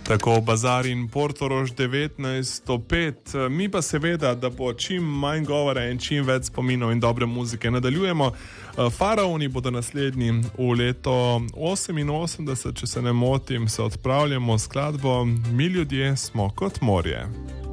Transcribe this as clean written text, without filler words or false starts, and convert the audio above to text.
Tako Bazar in Portorož 1905. Mi pa seveda, da bo čim manj govora in čim več spominov in dobre muzike, nadaljujemo. Faraoni bodo naslednji v leto 88, če se ne motim, se odpravljamo skladbo Mi ljudje smo kot morje.